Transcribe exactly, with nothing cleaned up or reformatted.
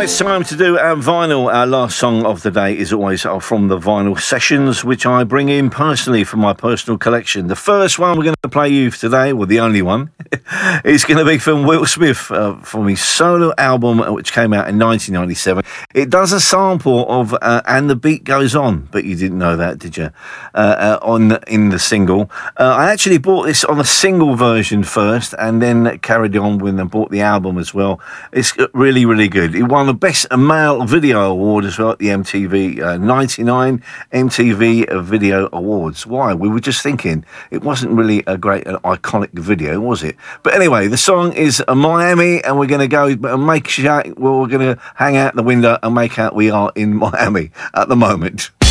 it's time to do our vinyl. Our last song of the day is always from the vinyl sessions, which I bring in personally from my personal collection. The first one we're going to play you today, well, the only one, is going to be from Will Smith uh, from his solo album, which came out in nineteen ninety-seven. It does a sample of uh, And the Beat Goes On, but you didn't know that, did you? Uh, uh, on in the single. Uh, I actually bought this on a single version first, and then carried on with and bought the album as well. It's really, really good. It won the Best Male Video Award as well at the M T V uh, ninety-nine M T V Video Awards. Why? We were just thinking it wasn't really a great, uh, iconic video, was it? But anyway, the song is uh, Miami, and we're going to go and make sure, well, we're going to hang out the window and make out we are in Miami at the moment.